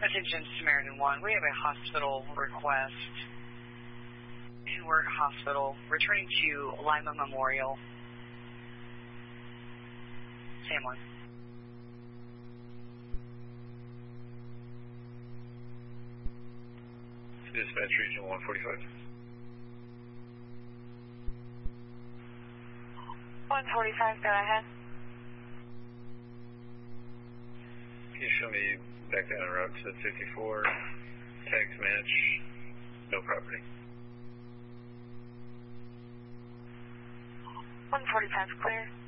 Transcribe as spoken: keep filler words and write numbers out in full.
Attention Samaritan one, we have a hospital request. Newark Hospital, returning to Lima Memorial. Sam one. Dispatch Region one forty-five. one forty-five, go ahead. Can you show me back down the route to fifty-four, tags match, no property. one forty-five, clear.